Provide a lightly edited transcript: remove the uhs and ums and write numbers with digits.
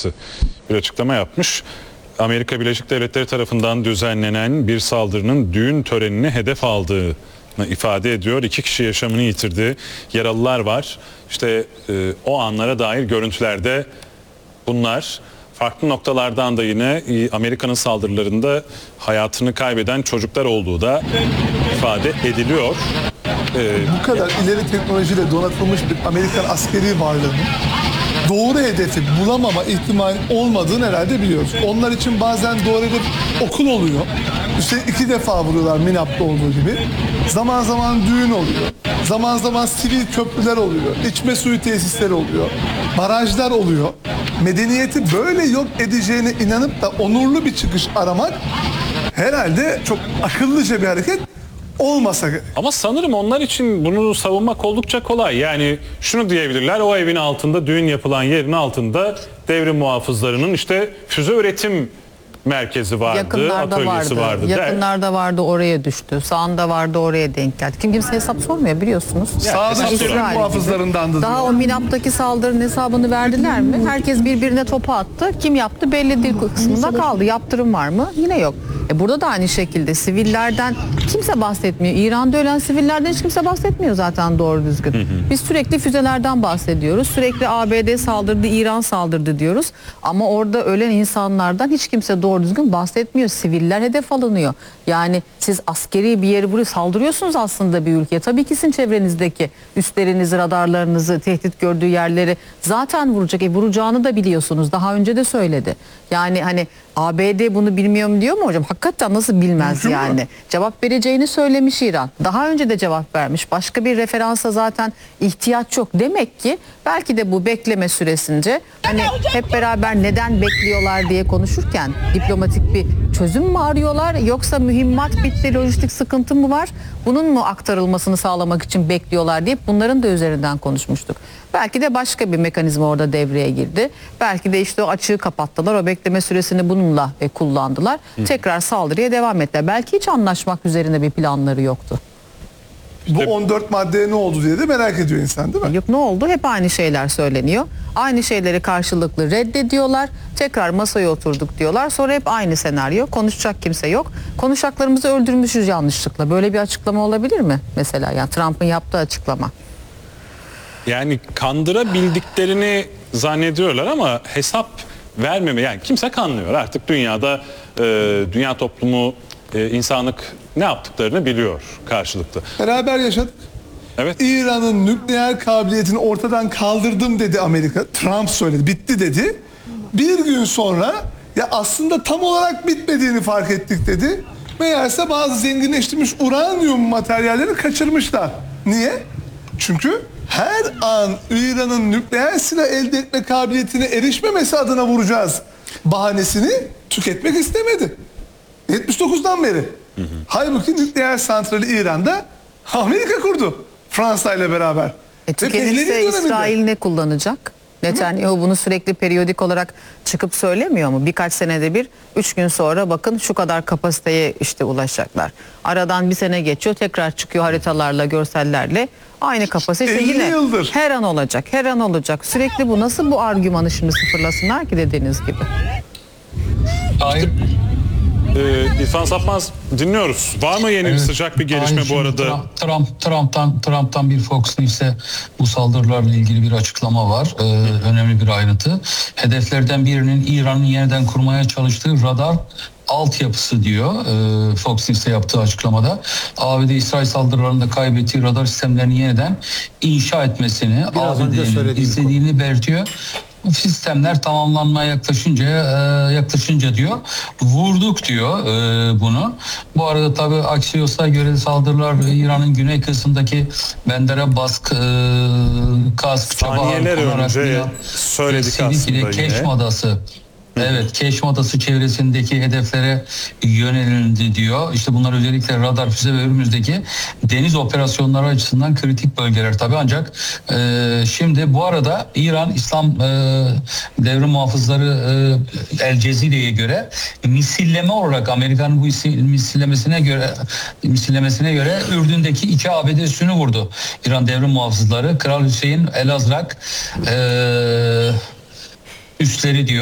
Bakanlığı bir açıklama yapmış. Amerika Birleşik Devletleri tarafından düzenlenen bir saldırının düğün törenini hedef aldığını ifade ediyor. 2 kişi yaşamını yitirdi. Yaralılar var. İşte o anlara dair görüntülerde bunlar. Farklı noktalardan da yine Amerika'nın saldırılarında hayatını kaybeden çocuklar olduğu da ifade ediliyor. Bu kadar ileri teknolojiyle donatılmış bir Amerikan askeri varlığının doğru hedefi bulamama ihtimali olmadığını herhalde biliyoruz. Onlar için bazen doğru hedef okul oluyor. Üstelik 2 defa vuruyorlar Minap'ta olduğu gibi. Zaman zaman düğün oluyor. Zaman zaman sivil köprüler oluyor. İçme suyu tesisleri oluyor. Barajlar oluyor. Medeniyeti böyle yok edeceğine inanıp da onurlu bir çıkış aramak herhalde çok akıllıca bir hareket olmasa. Ama sanırım onlar için bunu savunmak oldukça kolay. Yani şunu diyebilirler: o evin altında, düğün yapılan yerin altında devrim muhafızlarının işte füze üretim merkezi vardı, yakınlarda atölyesi vardı. Yakınlarda vardı, oraya düştü. Sağında vardı, oraya denk geldi. Kimse hesap sormuyor, biliyorsunuz. Sağda devrim muhafızlarındandı. Daha o Minap'taki saldırının hesabını verdiler mi? Herkes birbirine topu attı. Kim yaptı belli değil kısmında kaldı. Yaptırım var mı? Yine yok. Burada da aynı şekilde sivillerden kimse bahsetmiyor. İran'da ölen sivillerden hiç kimse bahsetmiyor zaten doğru düzgün. Biz sürekli füzelerden bahsediyoruz. Sürekli ABD saldırdı, İran saldırdı diyoruz. Ama orada ölen insanlardan hiç kimse doğru düzgün bahsetmiyor. Siviller hedef alınıyor. Yani siz askeri bir yeri buraya saldırıyorsunuz aslında bir ülkeye. Tabii ki sizin çevrenizdeki üslerinizi, radarlarınızı, tehdit gördüğü yerleri zaten vuracak. Vuracağını da biliyorsunuz. Daha önce de söyledi. Yani hani ABD bunu bilmiyor mu diyor mu hocam? Hakikaten nasıl bilmez yani? Cevap vereceğini söylemiş İran. Daha önce de cevap vermiş. Başka bir referansa zaten ihtiyaç yok. Demek ki belki de bu bekleme süresince hani hep beraber neden bekliyorlar diye konuşurken diplomatik bir çözüm mü arıyorlar, yoksa mühimmat bitti, lojistik sıkıntı mı var? Bunun mu aktarılmasını sağlamak için bekliyorlar deyip bunların da üzerinden konuşmuştuk. Belki de başka bir mekanizma orada devreye girdi. Belki de işte o açığı kapattılar. O bekleme süresini bununla kullandılar. Tekrar saldırıya devam ettiler. Belki hiç anlaşmak üzerine bir planları yoktu. Bu 14 maddeye ne oldu diye de merak ediyor insan, değil mi? Yok, ne oldu? Hep aynı şeyler söyleniyor. Aynı şeyleri karşılıklı reddediyorlar. Tekrar masaya oturduk diyorlar. Sonra hep aynı senaryo. Konuşacak kimse yok. Konuşacaklarımızı öldürmüşüz yanlışlıkla. Böyle bir açıklama olabilir mi? Mesela yani Trump'ın yaptığı açıklama. Yani kandırabildiklerini zannediyorlar ama hesap vermeme, yani kimse kanmıyor artık dünyada. Dünya toplumu, insanlık ne yaptıklarını biliyor karşılıklı. Beraber yaşadık. Evet. İran'ın nükleer kabiliyetini ortadan kaldırdım dedi Amerika. Trump söyledi. Bitti dedi. Bir gün sonra ya aslında tam olarak bitmediğini fark ettik dedi. Meğerse bazı zenginleştirilmiş uranyum materyalleri kaçırmışlar. Niye? Çünkü her an İran'ın nükleer silah elde etme kabiliyetine erişmemesi adına vuracağız bahanesini tüketmek istemedi. 79'dan beri. Halbuki nükleer santrali İran'da Amerika kurdu. Fransa ile beraber. Tükenirse İsrail ne kullanacak? Netanyahu bunu sürekli periyodik olarak çıkıp söylemiyor mu? Birkaç senede bir, 3 gün sonra bakın şu kadar kapasiteye işte ulaşacaklar. Aradan bir sene geçiyor, tekrar çıkıyor haritalarla, görsellerle. Aynı kapasite işte yine yıldır. Her an olacak, her an olacak. Sürekli bu, nasıl bu argümanı şimdi sıfırlasınlar ki dediğiniz gibi? Hayır. İrfan Sapmaz, dinliyoruz. Var mı yeni bir sıcak bir gelişme bu arada? Trump'tan bir Fox News'e bu saldırılarla ilgili bir açıklama var. Önemli bir ayrıntı. Hedeflerden birinin İran'ın yeniden kurmaya çalıştığı radar altyapısı diyor Fox News'e yaptığı açıklamada. ABD İsrail saldırılarında kaybettiği radar sistemlerini yeniden inşa etmesini ABD'nin istediğini belirtiyor. Sistemler tamamlanmaya yaklaşınca diyor vurduk diyor bunu. Bu arada tabii Axios'a göre saldırılar İran'ın güney kısmındaki Bendera Bask Kask saniyeler önce söyledik aslında Keşm Adası. Evet, Keşm Adası çevresindeki hedeflere yönelildi diyor. İşte bunlar özellikle radar, füze ve önümüzdeki deniz operasyonları açısından kritik bölgeler tabii. Ancak şimdi bu arada İran İslam Devrim Muhafızları El Cezire'ye göre misilleme olarak Amerika'nın bu misillemesine göre Ürdün'deki 2 ABD üssünü vurdu. İran Devrim Muhafızları Kral Hüseyin El Azrak üsleri diyor.